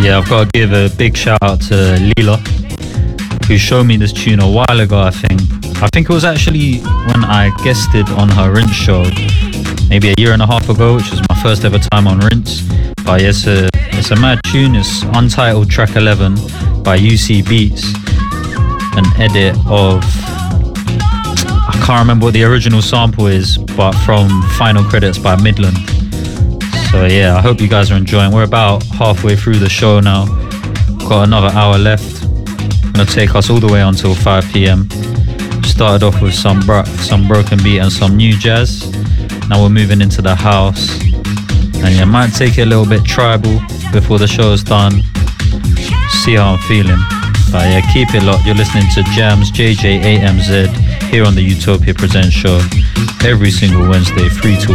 Yeah, I've got to give a big shout out to Leela, who showed me this tune a while ago, I think. I think it was actually when I guested on her Rinse show, maybe a year and a half ago, which was my first ever time on Rinse. But yeah, it's a mad tune. It's Untitled Track 11 by UC Beats, an edit of, I can't remember what the original sample is, but from Final Credits by Midland. So yeah, I hope you guys are enjoying. We're about halfway through the show now. Got another hour left. Gonna take us all the way until 5 p.m. Started off with some broken beat and some new jazz. Now we're moving into the house. And yeah, might take it a little bit tribal before the show's done. See how I'm feeling. But yeah, keep it locked. You're listening to Jams, JJAMZ, here on the Utopia Presents show. Every single Wednesday, 3 to